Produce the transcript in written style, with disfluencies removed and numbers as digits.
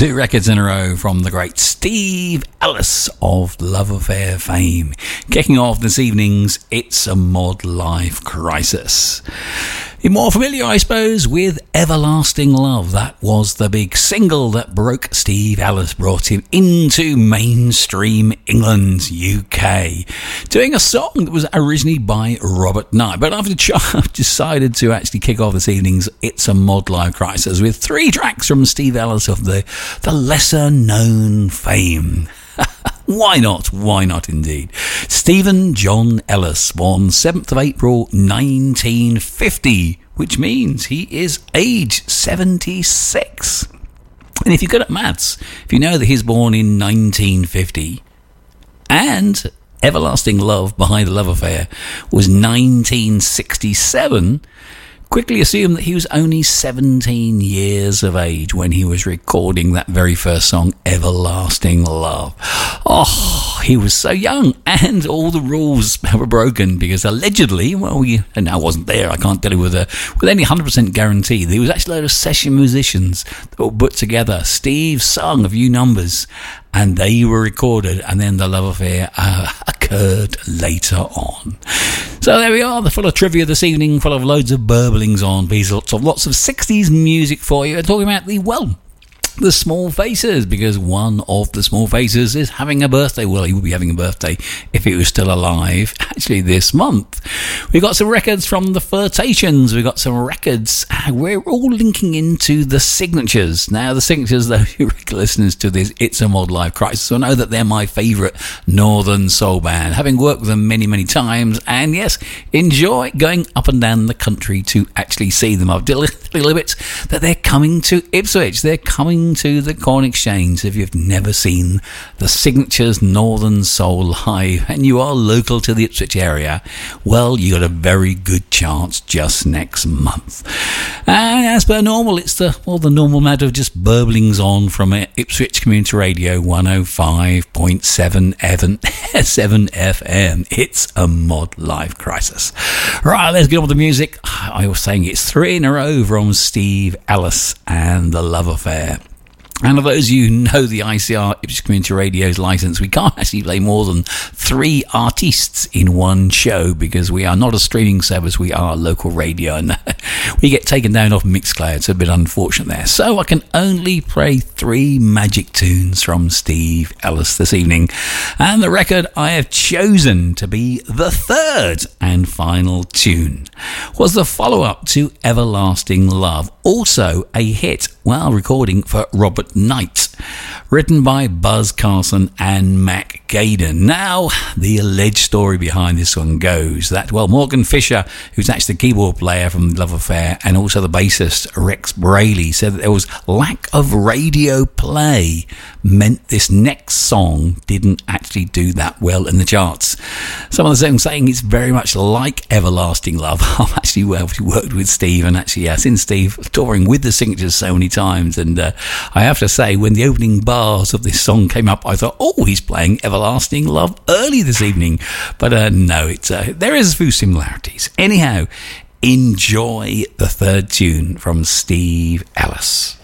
Two records in a row from the great Steve Ellis of Love Affair fame. Kicking off this evening's It's a Mod Life Crisis. You're more familiar, I suppose, with Everlasting Love. That was the big single that broke Steve Ellis, brought him into mainstream England, UK, doing a song that was originally by Robert Knight. But I've decided to actually kick off this evening's It's a Mod Life Crisis with three tracks from Steve Ellis of the lesser-known fame. Why not? Why not indeed? Stephen John Ellis, born 7th of April 1950, which means he is age 76. And if you're good at maths, if you know that he's born in 1950 and Everlasting Love Behind the Love Affair was 1967, quickly assume that he was only 17 years of age when he was recording that very first song, Everlasting Love. Oh, he was so young, and all the rules were broken because allegedly, and I wasn't there, I can't tell you with any 100% guarantee, there was actually a load of session musicians that were put together. Steve sung a few numbers, and they were recorded, and then the love affair occurred later on. So there we are, full of trivia this evening, full of loads of burblings on pieces, lots of 60s music for you. We're talking about the Small Faces, because one of the Small Faces is having a birthday. Well, he would be having a birthday if he was still alive, actually this month. We've got some records from the Flirtations. We've got some records. We're all linking into the Signatures. Now, the Signatures, though, you regular listeners to this It's a Mod Life Crisis, I know that they're my favourite northern soul band, having worked with them many, many times, and yes, enjoy going up and down the country to actually see them. I've done a little bit that they're coming to Ipswich. They're coming to the Corn Exchange. If you've never seen the Signatures Northern Soul live and you are local to the Ipswich area, well, you got a very good chance just next month. And as per normal, it's the normal matter of just burblings on from Ipswich Community Radio 105.7 FM. It's a Mod Life Crisis. Right, let's get on with the music. I was saying it's three in a row from Steve Ellis and the Love Affair. And for those of you who know the ICR, Ipswich Community Radio's licence, we can't actually play more than three artists in one show because we are not a streaming service, we are local radio, and we get taken down off Mixcloud. It's a bit unfortunate there. So I can only play three magic tunes from Steve Ellis this evening. And the record I have chosen to be the third and final tune was the follow-up to Everlasting Love, also a hit while recording for Robert Knight, written by Buzz Carson and Mac Gaden. Now, the alleged story behind this one goes that, Morgan Fisher, who's actually the keyboard player from Love Affair, and also the bassist Rex Braley, said that there was lack of radio play meant this next song didn't actually do that well in the charts. Some of the songs saying it's very much like Everlasting Love. I've actually worked with Steve, and actually seen Steve touring with the Signatures so many times, and I have to say, when the opening bars of this song came up, I thought, he's playing Everlasting Love early this evening. But no, there is a few similarities. Anyhow, enjoy the third tune from Steve Ellis.